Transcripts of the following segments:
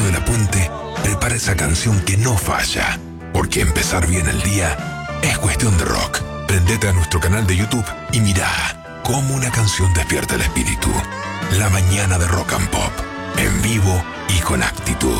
de la Puente prepara esa canción que no falla, porque empezar bien el día es cuestión de rock. Prendete a nuestro canal de YouTube y mirá cómo una canción despierta el espíritu. La mañana de Rock and Pop, en vivo y con actitud.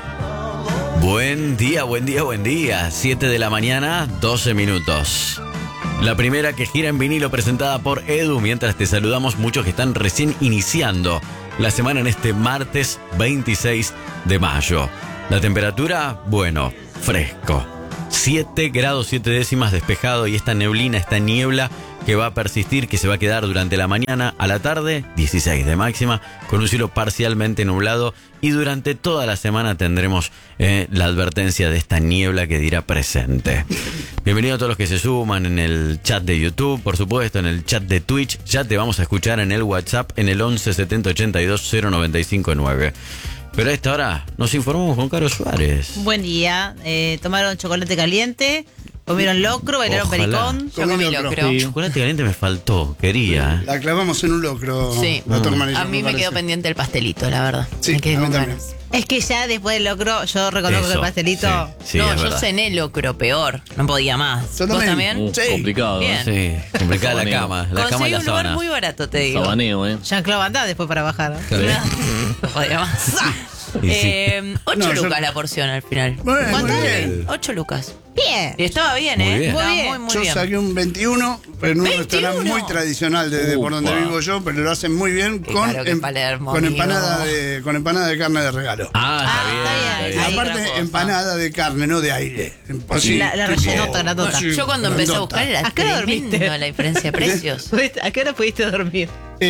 Buen día, buen día, buen día. 7 de la mañana, 12 minutos. La primera que gira en vinilo presentada por Edu, mientras te saludamos muchos que están recién iniciando la semana en este martes 26 de mayo. La temperatura, bueno, fresco. 7 grados 7 décimas despejado y esta neblina, esta niebla que va a persistir, que se va a quedar durante la mañana, a la tarde 16 de máxima, con un cielo parcialmente nublado, y durante toda la semana tendremos la advertencia de esta niebla que dirá presente. Bienvenidos a todos los que se suman en el chat de YouTube, por supuesto, en el chat de Twitch. Ya te vamos a escuchar en el WhatsApp en el 11 70 82 095 9. Pero a esta hora nos informamos con Caro Suárez. Buen día. Tomaron chocolate caliente, comieron locro, bailaron pericón. Yo comí locro. Sí. Chocolate caliente me faltó, quería. La clavamos en un locro. Sí. A mí me quedó pendiente el pastelito, la verdad. Sí, me quedé a mí con también. ganas. Es que ya después del locro, yo reconozco Eso, que el pastelito. sí, no, es yo verdad. cené locro, peor. No podía más. Yo ¿Vos también. también? Sí. Complicado. Bien. Sí, complicada la Sabaneo. cama y la Conseguí un lugar sábana. muy barato, te digo. Sabaneo, Jean-Claude Van Damme después para bajar. No podía más. Y sí. 8 No, yo- lucas la porción al final. Bueno, ¿Cuánto muy es? bien. 8 lucas. Bien. Y estaba bien, Muy ¿eh? bien. Estaba Muy bien. muy, muy Yo bien. saqué un 21 en un 21. restaurante muy tradicional de por donde Upa. vivo yo, pero lo hacen muy bien Qué con, caro que Palermo, con amigo. empanada de carne de regalo. Ah, está bien. está bien. Ahí Aparte, otra cosa. empanada de carne, no de aire. Así, La tipo- rellenota, grandota. Sí, Yo cuando empecé a grandota. buscar era ¿A qué hora tremendo dormiste? la diferencia de precios. ¿A qué hora pudiste dormir?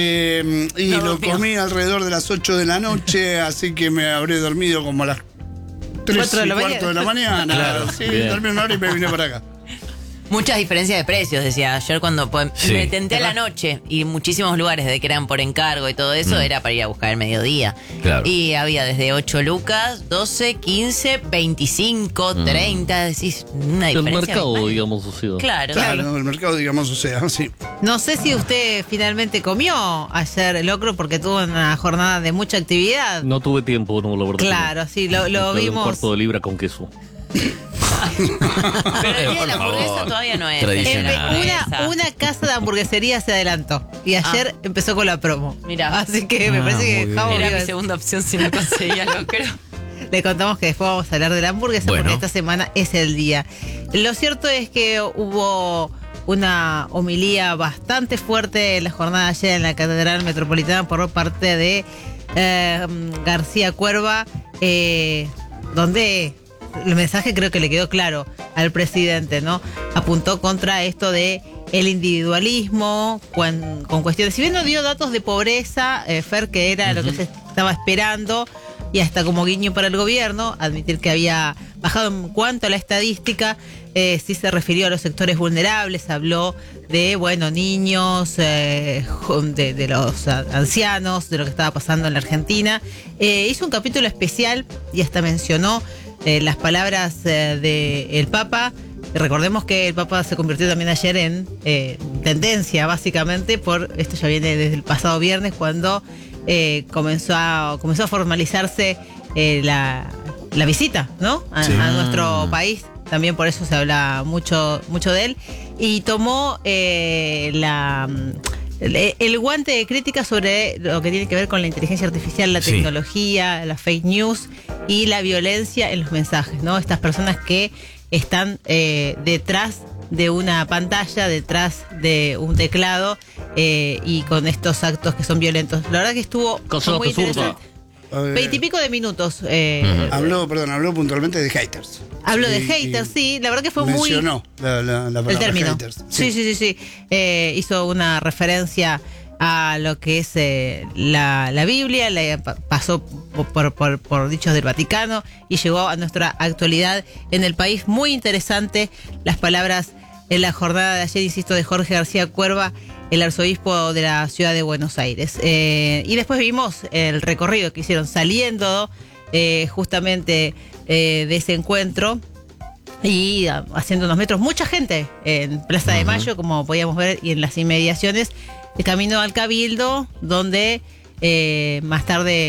Y No lo durmió. comí alrededor de las 8 de la noche, así que me habré dormido como a las 3 4 de y la cuarto de la mañana. Claro, sí, bien. dormí una hora y me vine para acá. Muchas diferencias de precios, decía. Ayer cuando Sí. me tenté a la noche y muchísimos lugares de que eran por encargo y todo eso era para ir a buscar el mediodía. Claro. Y había desde 8 lucas, 12, 15, 25, 30, decís, una El diferencia. mercado, abismal. digamos, o sea. Claro. Claro, el mercado, digamos, o sea, sí. No sé si usted finalmente comió ayer el locro porque tuvo una jornada de mucha actividad. No tuve tiempo, no, la verdad. Claro, sí, lo Un vimos. cuarto de libra con queso. Pero el día de la Por hamburguesa favor. todavía no es. Tradicional. Una casa de hamburguesería se adelantó y ayer empezó con la promo. Mirá. Así que me parece muy que bien. dejamos Era mi bien. segunda opción si no conseguía locro. Le contamos que después vamos a hablar de la hamburguesa Bueno. porque esta semana es el día. Lo cierto es que hubo una homilía bastante fuerte en la jornada de ayer en la Catedral Metropolitana por parte de García Cuerva, donde el mensaje creo que le quedó claro al presidente, ¿no? Apuntó contra esto de el individualismo, con cuestiones. Si bien no dio datos de pobreza, Fer, que era lo que se estaba esperando, y hasta como guiño para el gobierno, admitir que había bajado en cuanto a la estadística, sí se refirió a los sectores vulnerables, habló de, bueno, niños, de los ancianos, de lo que estaba pasando en la Argentina. Hizo un capítulo especial y hasta mencionó las palabras del Papa. Recordemos que el Papa se convirtió también ayer en tendencia, básicamente, por esto ya viene desde el pasado viernes, cuando comenzó a formalizarse la visita, ¿no? A nuestro país. También por eso se habla mucho de él. Y tomó el guante de crítica sobre lo que tiene que ver con la inteligencia artificial, la Sí. tecnología, la fake news y la violencia en los mensajes, ¿no? Estas personas que están detrás de una pantalla, detrás de un teclado y con estos actos que son violentos. La verdad que estuvo Cosa muy absurda. interesante. 20 y pico de minutos. Habló puntualmente de haters. Hablo de Sí, haters, y sí. La verdad que fue muy... mencionó la palabra el término. haters. Sí. Hizo una referencia a lo que es la Biblia, pasó por dichos del Vaticano y llegó a nuestra actualidad en el país. Muy interesante las palabras en la jornada de ayer, insisto, de Jorge García Cuerva, el arzobispo de la ciudad de Buenos Aires. Y después vimos el recorrido que hicieron saliendo justamente de ese encuentro y haciendo unos metros. Mucha gente en Plaza de Mayo, como podíamos ver, y en las inmediaciones, de camino al Cabildo, donde más tarde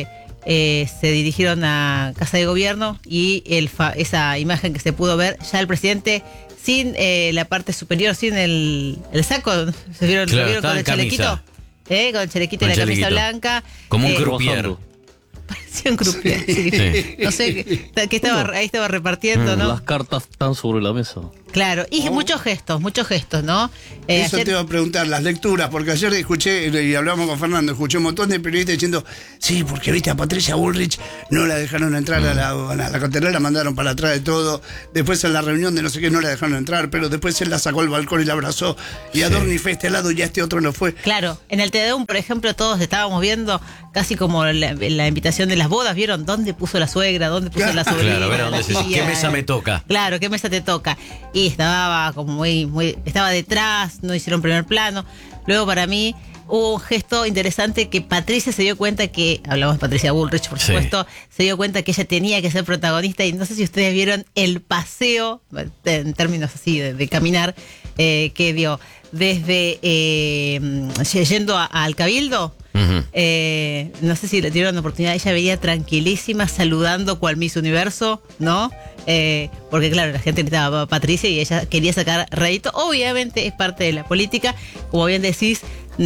se dirigieron a Casa de Gobierno y esa imagen que se pudo ver, ya el presidente sin la parte superior, sin el saco, ¿se vieron, Claro, lo vieron estaba con el en camisa. chalequito? Con el chalequito y Con la camisa chalequito. blanca. Como un croupier. Trabajando. Parecía un croupier, sí. Sí. No sé, que ahí estaba repartiendo, ¿no? Las cartas están sobre la mesa. Claro, y muchos gestos, ¿no? Eso Ayer- te iba a preguntar, las lecturas, porque ayer escuché, y hablamos con Fernando, escuché un montón de periodistas diciendo, sí, porque viste a Patricia Bullrich, no la dejaron entrar a la catedral, la mandaron para atrás de todo, después en la reunión de no sé qué no la dejaron entrar, pero después él la sacó al balcón y la abrazó, y a Dorni fue a este lado y a este otro no fue. Claro, en el Tedeum, por ejemplo, todos estábamos viendo casi como la invitación de las bodas, ¿vieron? ¿Dónde puso la suegra? ¿Dónde puso la sobrina? Claro, a ver a dónde la se tía? ¿qué mesa me toca? Claro, ¿qué mesa te toca? Y estaba como muy, estaba detrás, no hicieron primer plano. Luego para mí hubo un gesto interesante que Patricia se dio cuenta que, hablamos de Patricia Bullrich, por Sí. supuesto, se dio cuenta que ella tenía que ser protagonista y no sé si ustedes vieron el paseo, en términos así de caminar, que dio desde yendo al Cabildo. Ujú. No sé si le dieron la oportunidad, ella venía tranquilísima saludando cual Miss Universo, ¿no? Porque claro, la gente gritaba a Patricia y ella quería sacar rédito. Obviamente es parte de la política, como bien decís,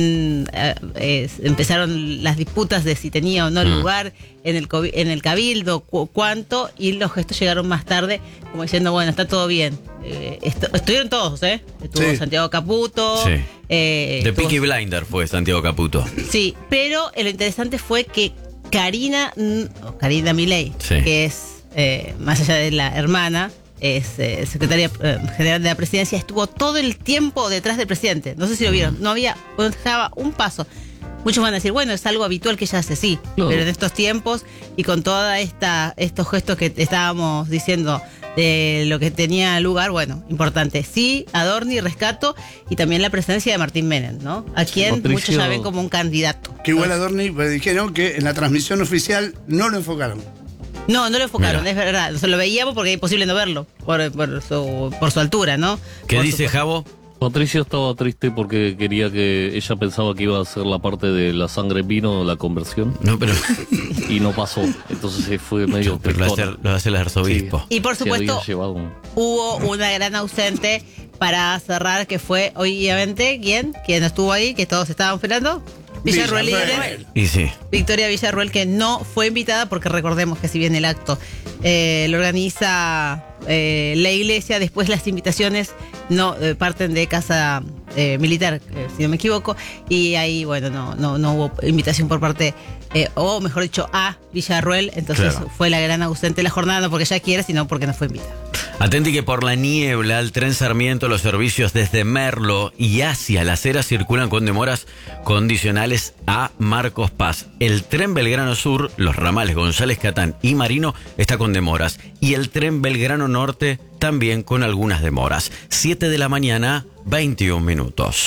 empezaron las disputas de si tenía o no lugar en el Cabildo, cuánto, y los gestos llegaron más tarde, como diciendo, bueno, está todo bien. Estuvieron todos, Estuvo Sí. Santiago Caputo. Sí. De The Peaky Blinder fue Santiago Caputo. Sí, pero lo interesante fue que Karina Milei, Sí. que es, más allá de la hermana, es secretaria general de la presidencia, estuvo todo el tiempo detrás del presidente. No sé si lo vieron, no dejaba un paso. Muchos van a decir, bueno, es algo habitual que ella hace, sí, Claro. pero en estos tiempos y con toda estos gestos que estábamos diciendo de lo que tenía lugar, bueno, importante. Sí, Adorni, rescato, y también la presencia de Martín Menem, ¿no? A quien Patricio- muchos ya ven como un candidato. Que igual a Dorni pues, dijeron que en la transmisión oficial no lo enfocaron. No, no lo enfocaron, Mira. es verdad. O sea, lo veíamos porque es imposible no verlo, por su altura, ¿no? ¿Qué Por dice su- Javo? Patricia estaba triste porque quería que ella pensaba que iba a ser la parte de la sangre en vino, la conversión, No, pero, y no pasó. Entonces se fue medio pero lo hace el arzobispo. Y por Se supuesto, había llevado un- hubo una gran ausente para cerrar, que fue, obviamente, ¿quién estuvo ahí? Que todos estaban esperando. Villarruel. Y sí. Victoria Villarruel, que no fue invitada porque recordemos que si bien el acto lo organiza la iglesia, después las invitaciones no parten de Casa Militar, si no me equivoco, y ahí, bueno, no hubo invitación por parte, o mejor dicho, a Villarruel, entonces Claro. fue la gran ausente de la jornada, no porque ella quiere, sino porque no fue invitada. Atenti que por la niebla, el tren Sarmiento, los servicios desde Merlo y hacia Las Heras circulan con demoras condicionales a Marcos Paz. El tren Belgrano Sur, los ramales González Catán y Marino, está con demoras. Y el tren Belgrano Norte también con algunas demoras. 7 de la mañana, 21 minutos.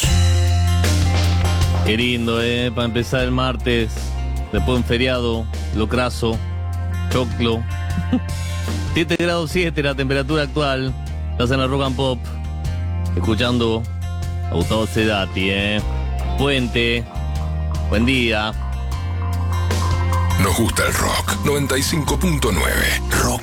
Qué lindo, para empezar el martes, después un feriado, locrazo, choclo. 7 grados 7 la temperatura actual. Estás en la Rock and Pop, escuchando a Gustavo Cerati, Puente, buen día. Nos gusta el rock. 95.9. Rock